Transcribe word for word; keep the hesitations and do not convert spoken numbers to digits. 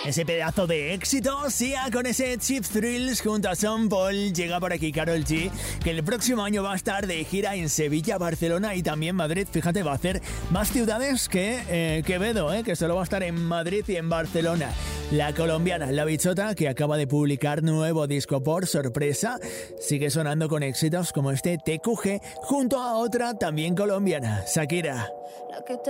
Ese pedazo de éxito, Sia con ese Cheap Thrills junto a Sean Paul. Llega por aquí Karol G, que el próximo año va a estar de gira en Sevilla, Barcelona y también Madrid. Fíjate, va a hacer más ciudades que eh, Quevedo, eh, que solo va a estar en Madrid y en Barcelona. La colombiana La Bichota, que acaba de publicar nuevo disco por sorpresa, sigue sonando con éxitos como este T Q G junto a otra también colombiana, Shakira. La que te